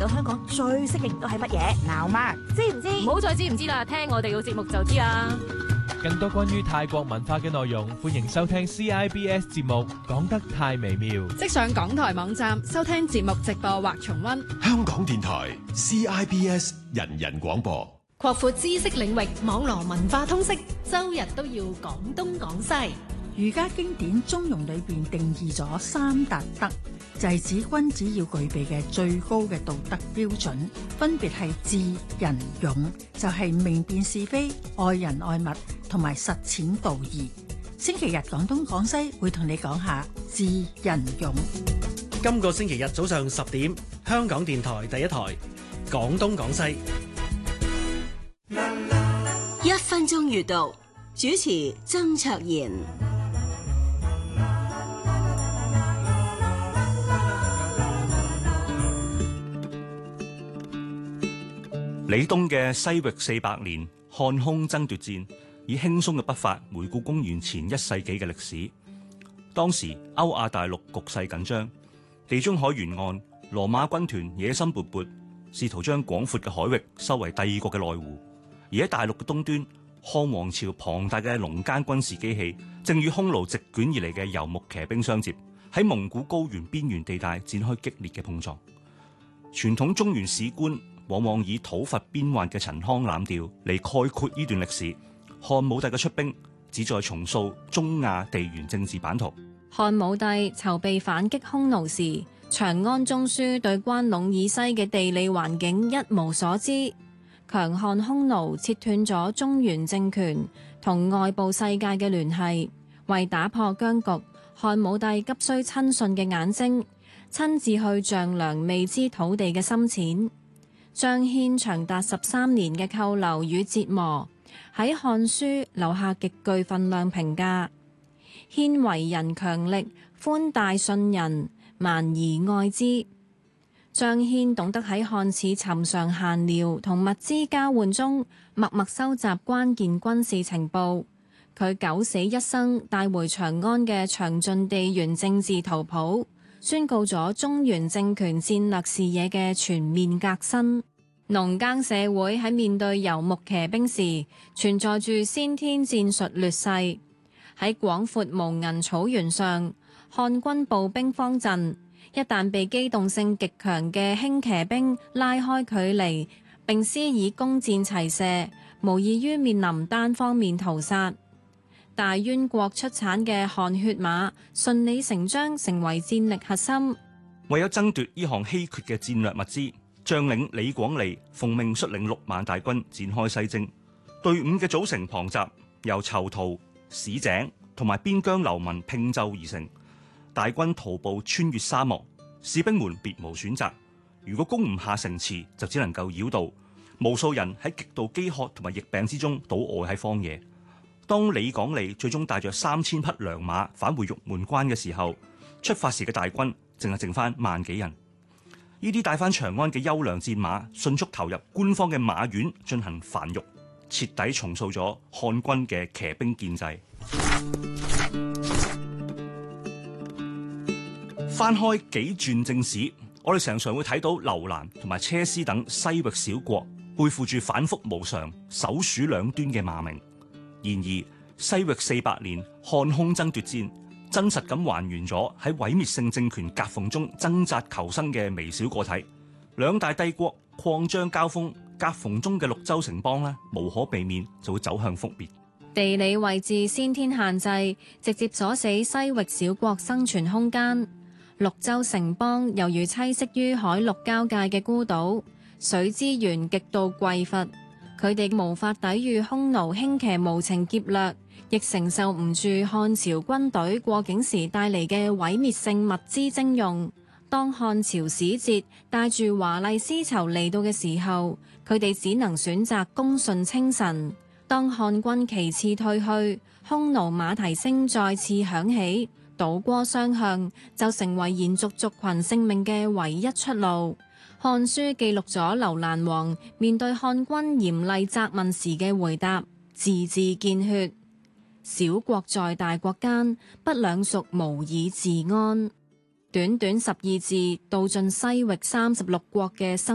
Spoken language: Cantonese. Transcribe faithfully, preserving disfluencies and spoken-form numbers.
道香港最識嘅都係乜嘢？ 鬧嗎？ 知唔知？ 唔好再知唔知啦，聽我哋嘅節目就知啊！ 更多關於泰國文化嘅內容，歡迎收聽 C I B S 節目，講得太微妙。 即上港台網站收聽節目直播或重溫。 香港電台 C I B S 人人廣播， 擴闊知識領域，網羅文化通識，周日都要講東講西。 儒家經典中庸裏邊定義咗三達德，就係指君子要具備嘅最高嘅道德標準，分別係智、仁、勇，就係明辨是非、愛人愛物同埋實踐道義。星期日講東講西會同你講下智、仁、勇。 今個星期日早上十點，香港電台第一台講東講西。 一分鐘閱讀，主持曾卓賢。 李東嘅西域四百年漢匈爭奪戰，以輕鬆嘅筆法回顧公元前一世紀嘅歷史。當時歐亞大陸局勢緊張，地中海沿岸羅馬軍團野心勃勃，試圖將廣闊嘅海域收為帝國嘅內湖。而喺大陸嘅東端，漢王朝龐大嘅農耕軍事機器正與匈奴席捲而嚟嘅游牧騎兵相接，喺蒙古高原邊緣地帶展開激烈嘅碰撞。傳統中原史觀往往以討伐邊患嘅陳腔濫調嚟概括呢段歷史。漢武帝嘅出兵旨在重塑中亞地緣政治版圖。 漢武帝籌備反擊匈奴時，《長安中書》對關隴以西嘅地理環境一無所知，強悍匈奴切斷咗中原政權同外部世界嘅聯繫。為打破僵局，漢武帝急需親信嘅眼睛，親自去丈量未知土地嘅深淺。張騫長達十三年嘅扣留與折磨，喺《漢書》留下極具分量評價。騫為人強力，寬大信人，蠻夷愛之。張騫懂得喺看似尋常閒聊同物資交換中，默默收集關鍵軍事情報。佢九死一生帶回長安嘅詳盡地緣政治圖譜，宣告咗中原政權戰略視野嘅全面革新。農耕社會喺面對游牧騎兵時，存在住先天戰術劣勢。喺廣闊無垠草原上，漢軍步兵方陣，一旦被機動性極強嘅輕騎兵拉開距離，並施以弓箭齊射，無異於面臨單方面屠殺。大宛國出產嘅汗血馬順理成章成為戰力核心。 為咗爭奪呢項稀缺嘅戰略物資，將領李廣利奉命率領六萬大軍展開西征。隊伍嘅組成龐雜，由囚徒、市井同埋邊疆流民拼就而成。大軍徒步穿越沙漠，士兵們別無選擇。如果攻唔下城池，就只能夠繞道。無數人喺極度飢渴同埋疫病之中倒臥喺荒野。當李廣利最終帶着三千匹良馬返回玉門關嘅時候，出發時嘅大軍淨係剩翻萬幾人。呢啲帶翻長安嘅優良戰馬，迅速投入官方嘅馬院進行繁育，徹底重塑咗漢軍嘅騎兵建制。翻開幾傳正史，我哋常常會睇到樓蘭同埋車師等西域小國背負住反覆無常、首鼠兩端嘅罵名。然而，西域四百年漢匈爭奪戰，真實咁還原咗喺毀滅性政權夾縫中掙扎求生嘅微小個體。兩大帝國擴張交鋒，夾縫中嘅綠洲城邦呢，無可避免就會走向覆滅。 地理位置先天限制，直接阻死西域小國生存空間。綠洲城邦猶如棲息於海陸交界嘅孤島，水資源極度匱乏。佢哋無法抵禦匈奴輕騎無情劫掠，亦承受唔住漢朝軍隊過境時帶嚟嘅毀滅性物資徵用。當漢朝使節帶住華麗絲綢嚟到嘅時候，佢哋只能選擇恭順稱臣。當漢軍旗幟退去，匈奴馬蹄聲再次響起，倒戈相向就成為延續族群性命嘅唯一出路。漢書記錄咗樓蘭王面對漢軍嚴厲責問時嘅回答，字字見血。小國在大國間，不兩屬無以治安。短短十二字，道盡西域三十六國嘅生